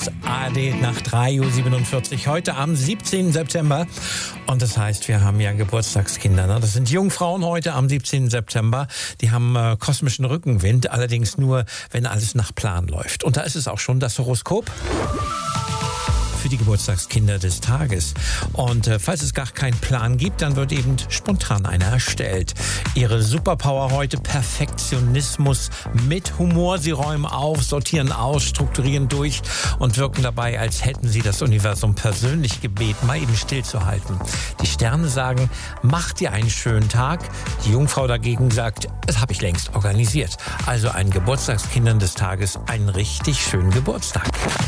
Tages, ARD nach 3:47 Uhr, heute am 17. September. Und das heißt, wir haben ja Geburtstagskinder. Ne? Das sind Jungfrauen heute am 17. September. Die haben kosmischen Rückenwind, allerdings nur, wenn alles nach Plan läuft. Und da ist es auch schon das Horoskop für die Geburtstagskinder des Tages. Und falls es gar keinen Plan gibt, dann wird eben spontan einer erstellt. Ihre Superpower heute: Perfektionismus mit Humor. Sie räumen auf, sortieren aus, strukturieren durch und wirken dabei, als hätten sie das Universum persönlich gebeten, mal eben stillzuhalten. Die Sterne sagen, mach dir einen schönen Tag. Die Jungfrau dagegen sagt, das habe ich längst organisiert. Also allen Geburtstagskindern des Tages einen richtig schönen Geburtstag.